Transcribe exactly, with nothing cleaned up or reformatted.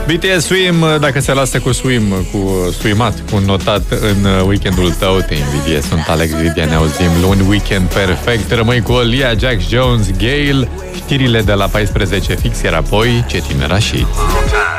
B T S Swim, dacă se lasă cu swim, cu swimat, cu notat în weekendul tău, te invit. Sunt Alex Vidia, ne auzim luni, weekend perfect. Rămâi cu Olia, Jack Jones, Gale, știrile de la paisprezece fix, iar apoi ce tinera și